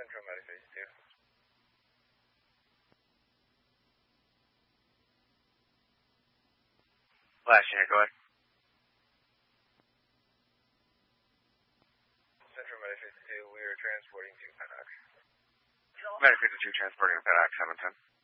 Central Medic 52. Flash here, go ahead. Central Medic 52, we are transporting to FedEx. Medic 52 transporting to FedEx 710.